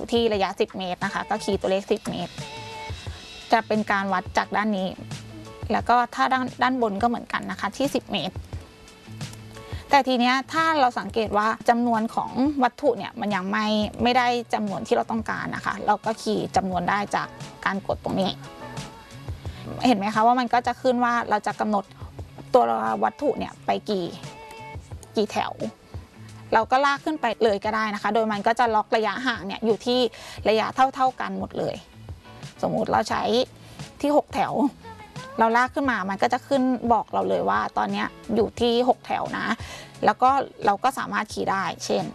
อยู่ที่ระยะ10เมตรนะคะก็คีย์ตัวเลข10เมตรจะเป็นการวัดจากด้านนี้แล้วก็ถ้าด้านบนก็เหมือนกันนะคะที่10เมตรแต่ทีเนี้ยถ้าเราสังเกตว่าจำนวนของวัตถุเนี่ยมันยังไม่ได้จำนวนที่เราต้องการนะคะเราก็คีย์จำนวนได้จากการกดตรงนี้เห็นไหมคะว่ามันก็จะขึ้นว่าเราจะกำหนดตัววัตถุเนี่ยไปกี่แถวเราก็ลากขึ้นไปเลยก็ได้นะคะโดยมันก็จะล็อกระยะห่างเนี่ยอยู่ที่ระยะเท่ากันหมดเลยสมมุติเราใช้ที่6แถวเราลากขึ้นมามันก็จะขึ้นบอกเราเลยว่าตอนนี้อยู่ที่6แถวนะแล้วก็เราก็สามารถคีย์ได้เช่น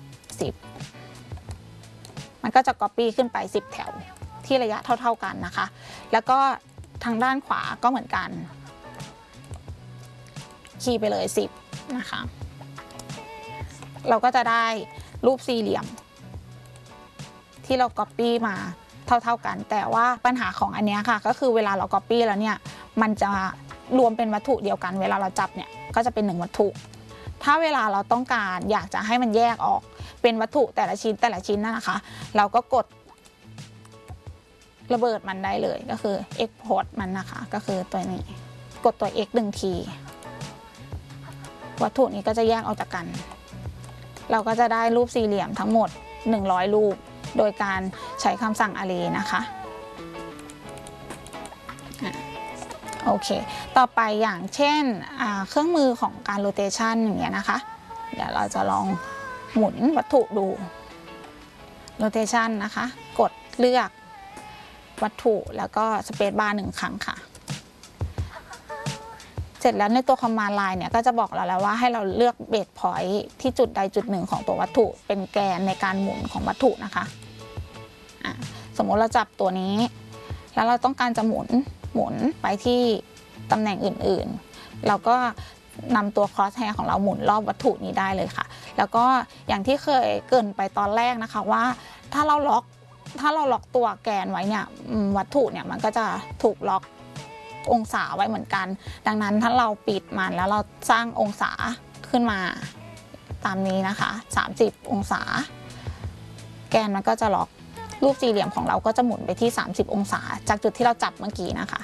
10มันก็จะ copy ขึ้นไป10แถวที่ระยะเท่ากันนะคะแล้วก็ทางด้านขวาก็เหมือนกันคีย์ไปเลย10นะคะเราก็จะได้รูปสี่เหลี่ยมที่เรา copy มาเท่ากันแต่ว่าปัญหาของอันนี้ค่ะก็คือเวลาเรา copy แล้วเนี่ยมันจะรวมเป็นวัตถุเดียวกันเวลาเราจับเนี่ยก็จะเป็น1วัตถุถ้าเวลาเราต้องการอยากจะให้มันแยกออกเป็นวัตถุแต่ละชิ้นนะคะเราก็กดระเบิดมันได้เลยก็คือ export มันนะคะก็คือตัวนี้กดตัว x 1 ทีวัตถุนี้ก็จะแยกออกจากกันเราก็จะได้รูปสี่เหลี่ยมทั้งหมด100รูปโดยการใช้คำสั่ง array นะคะโอเคต่อไปอย่างเช่นเครื่องมือของการ rotation อย่างเงี้ยนะคะเดี๋ยวเราจะลองหมุนวัตถุดู rotation นะคะกดเลือกวัตถุแล้วก็ space bar 1 ครั้งค่ะเสร็จแล้วในตัว command line เนี่ยก็จะบอกเราแล้วว่าให้เราเลือก base point ที่จุดใดจุดหนึ่งของตัววัตถุเป็นแกนในการหมุนของวัตถุนะคะสมมติเราจับตัวนี้แล้วเราต้องการจะหมุนไปที่ตำแหน่งอื่นๆเราก็นำตัว cross hair ของเราหมุนรอบวัตถุนี้ได้เลยค่ะแล้วก็อย่างที่เคยเกริ่นไปตอนแรกนะคะว่าถ้าเราล็อกตัวแกนไว้เนี่ยวัตถุเนี่ยมันก็จะถูกล็อกองศาไว้เหมือนกันดังนั้นถ้าเราปิดมันแล้วเราสร้างองศาขึ้นมาตามนี้นะคะ30องศาแกนมันก็จะล็อกรูปสี่เหลี่ยมของเราก็จะหมุนไปที่30องศาจากจุดที่เราจับเมื่อกี้นะคะ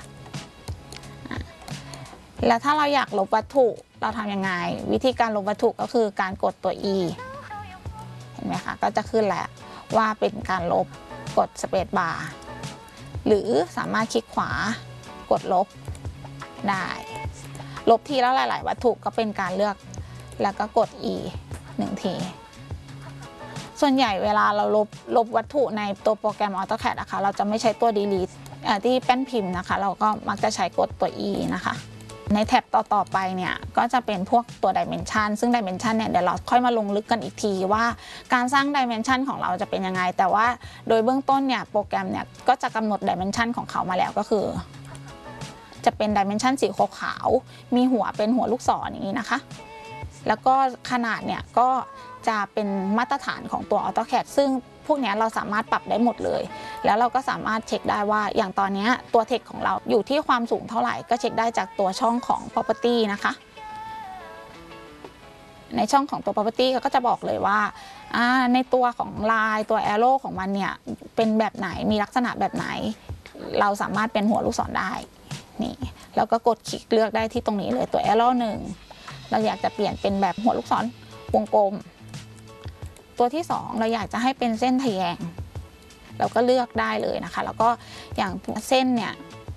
แล้วถ้าเราอยากลบวัตถุเราทำยังไงวิธีการลบวัตถุก็คือการกดตัว e เห็นไหมคะก็จะขึ้นแล้วว่าเป็นการลบกด space bar หรือสามารถคลิกขวากดลบได้ลบทีแล้วหลายๆวัตถุก็เป็นการเลือกแล้วก็กด e 1 ทีส่วนใหญ่เวลาเราลบวัตถุในตัวโปรแกรม AutoCAD นะคะเราจะไม่ใช้ตัว delete ที่แป้นพิมพ์นะคะเราก็มักจะใช้กดตัว e นะคะในแท็บต่อไปเนี่ยก็จะเป็นพวกตัว dimension ซึ่ง dimension เนี่ยเดี๋ยวเราค่อยมาลงลึกกันอีกทีว่าการสร้าง dimension ของเราจะเป็นยังไงแต่ว่าโดยเบื้องต้นเนี่ยโปรแกรมเนี่ยก็จะกำหนด dimension ของเขามาแล้วก็คือจะเป็น dimension สีขาวๆมีหัวเป็นหัวลูกศรอย่างนี้นะคะแล้วก็ขนาดเนี่ยก็จะเป็นมาตรฐานของตัว AutoCAD ซึ่งพวกนี้เราสามารถปรับได้หมดเลยแล้วเราก็สามารถเช็คได้ว่าอย่างตอนนี้ตัว text ของเราอยู่ที่ความสูงเท่าไหร่ก็เช็คได้จากตัวช่องของ property นะคะในช่องของตัว property ก็จะบอกเลยว่าในตัวของลายตัว arrow ของมันเนี่ยเป็นแบบไหนมีลักษณะแบบไหนเราสามารถเป็นหัวลูกศรได้นี่แล้วก็กดคลิกเลือกได้ที่ตรงนี้เลยตัว arrow 1เราอยากจะเปลี่ยนเป็นแบบหัวลูกศรวงกลมตัวที่2เราอยากจะให้เป็นเส้นทะแยงเราก็เลือกได้เลยนะคะแล้วก็อย่างเส้นเนี่ย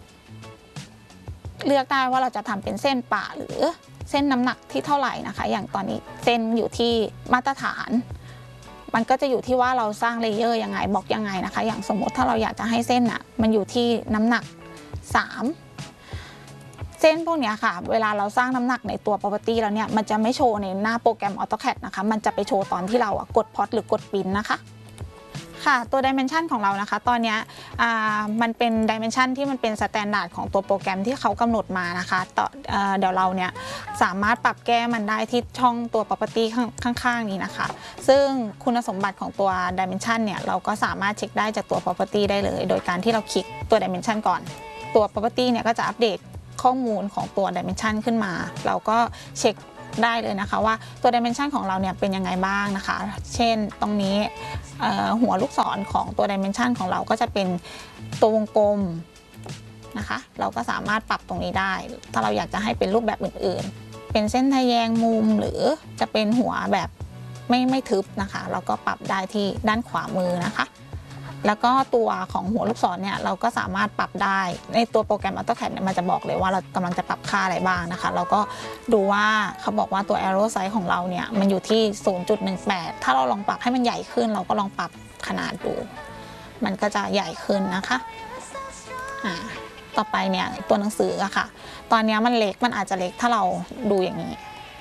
เลือกได้ว่าเราจะทำเป็นเส้นป่าหรือเส้นน้ำหนักที่เท่าไหร่นะคะอย่างตอนนี้เส้นอยู่ที่มาตรฐานมันก็จะอยู่ที่ว่าเราสร้างเลเยอร์ยังไงบล็อกยังไงนะคะอย่างสมมติถ้าเราอยากจะให้เส้นมันอยู่ที่น้ำหนัก3เส้นพวกนี้ค่ะเวลาเราสร้างน้ำหนักในตัว property แล้วเนี่ยมันจะไม่โชว์ในหน้าโปรแกรม AutoCAD นะคะมันจะไปโชว์ตอนที่เรากด Plot หรือกด Print นะคะค่ะตัว Dimension ของเรานะคะตอนนี้มันเป็น Dimension ที่มันเป็น Standard ของตัวโปรแกรมที่เขากำหนดมานะคะเดี๋ยวเราเนี่ยสามารถปรับแก้มันได้ที่ช่องตัว property ข้างๆนี้นะคะซึ่งคุณสมบัติของตัว Dimension เนี่ยเราก็สามารถเช็คได้จากตัว property ได้เลยโดยการที่เราคลิกตัว Dimension ก่อนตัว property เนี่ยก็จะอัปเดตข้อมูลของตัว dimension ขึ้นมาเราก็เช็คได้เลยนะคะว่าตัว dimension ของเราเนี่ยเป็นยังไงบ้างนะคะเช่นตรงนี้หัวลูกศรของตัว dimension ของเราก็จะเป็นตัววงกลมนะคะเราก็สามารถปรับตรงนี้ได้ถ้าเราอยากจะให้เป็นรูปแบบอื่นๆเป็นเส้นทะแยงมุมหรือจะเป็นหัวแบบไม่ทึบนะคะเราก็ปรับได้ที่ด้านขวามือนะคะแล้วก็ตัวของหัวลูกศรเนี่ยเราก็สามารถปรับได้ในตัวโปรแกรม AutoCAD เนี่ยมันจะบอกเลยว่าเรากำลังจะปรับค่าอะไรบ้างนะคะเราก็ดูว่าเขาบอกว่าตัว arrow size ของเราเนี่ยมันอยู่ที่ 0.18 ถ้าเราลองปรับให้มันใหญ่ขึ้นเราก็ลองปรับขนาดดูมันก็จะใหญ่ขึ้นนะคะต่อไปเนี่ยตัวหนังสืออะค่ะตอนนี้มันเล็กมันอาจจะเล็กถ้าเราดูอย่างนี้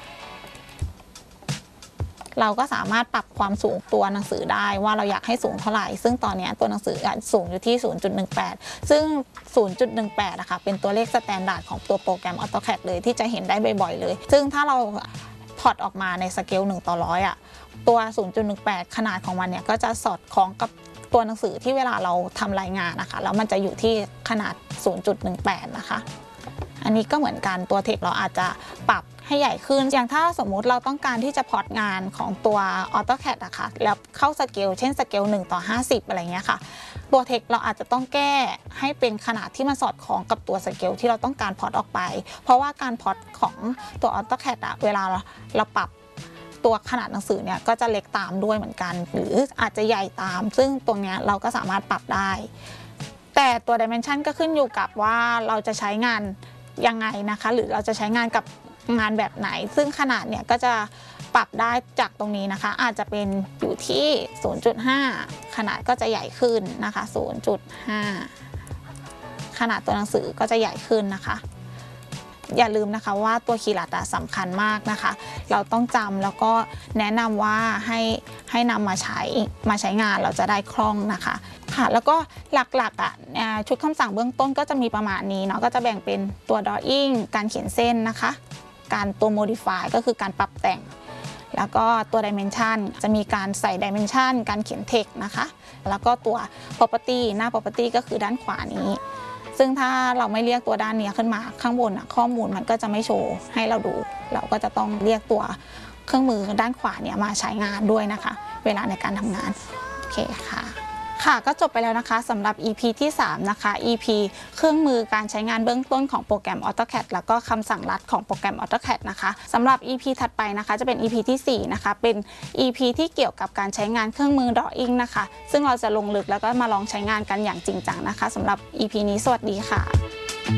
เราก็สามารถปรับความสูงตัวหนังสือได้ว่าเราอยากให้สูงเท่าไหร่ซึ่งตอนนี้ตัวหนังสือสูงอยู่ที่ 0.18 ซึ่ง 0.18 นะคะเป็นตัวเลขสแตนดาร์ดของตัวโปรแกรม AutoCAD เลยที่จะเห็นได้บ่อยๆเลยซึ่งถ้าเราพอร์ตออกมาในสเกล1:100อะตัว 0.18 ขนาดของมันเนี่ยก็จะสอดคล้องกับตัวหนังสือที่เวลาเราทำรายงานนะคะแล้วมันจะอยู่ที่ขนาด 0.18 นะคะอันนี้ก็เหมือนกันตัวเทคเราอาจจะปรับให้ใหญ่ขึ้นอย่างถ้าสมมุติเราต้องการที่จะพอร์ตงานของตัว AutoCAD อะค่ะแล้วเข้าสเกลเช่นสเกล1:50อะไรเงี้ยค่ะตัวเทคเราอาจจะต้องแก้ให้เป็นขนาดที่มันสอดคล้องกับตัวสเกลที่เราต้องการพอร์ตออกไปเพราะว่าการพอร์ตของตัว AutoCAD อะเวลาเราปรับตัวขนาดหนังสือเนี่ยก็จะเล็กตามด้วยเหมือนกันหรืออาจจะใหญ่ตามซึ่งตรงเนี้ยเราก็สามารถปรับได้แต่ตัว dimension ก็ขึ้นอยู่กับว่าเราจะใช้งานยังไงนะคะหรือเราจะใช้งานกับงานแบบไหนซึ่งขนาดเนี่ยก็จะปรับได้จากตรงนี้นะคะอาจจะเป็นอยู่ที่ 0.5 ขนาดก็จะใหญ่ขึ้นนะคะ 0.5 ขนาดตัวหนังสือก็จะใหญ่ขึ้นนะคะอย่าลืมนะคะว่าตัวคีย์ลัดสำคัญมากนะคะเราต้องจำแล้วก็แนะนำว่าให้นำมาใช้งานเราจะได้คล่องนะคะค่ะแล้วก็หลักๆชุดคำสั่งเบื้องต้นก็จะมีประมาณนี้เนาะก็จะแบ่งเป็นตัว drawing การเขียนเส้นนะคะการตัว modify ก็คือการปรับแต่งแล้วก็ตัว dimension จะมีการใส่ dimension การเขียน text นะคะแล้วก็ตัว property หน้า property ก็คือด้านขวานี้ซึ่งถ้าเราไม่เรียกตัวด้านนี้ขึ้นมาข้างบนข้อมูลมันก็จะไม่โชว์ให้เราดูเราก็จะต้องเรียกตัวเครื่องมือด้านขวาเนี่ยมาใช้งานด้วยนะคะเวลาในการทำงานโอเคค่ะก็จบไปแล้วนะคะสำหรับ EP ที่3นะคะ EP เครื่องมือการใช้งานเบื้องต้นของโปรแกรม AutoCAD แล้วก็คำสั่งลัดของโปรแกรม AutoCAD นะคะสำหรับ EP ถัดไปนะคะจะเป็น EP ที่4นะคะเป็น EP ที่เกี่ยวกับการใช้งานเครื่องมือ Drawing นะคะซึ่งเราจะลงลึกแล้วก็มาลองใช้งานกันอย่างจริงจังนะคะสำหรับ EP นี้สวัสดีค่ะ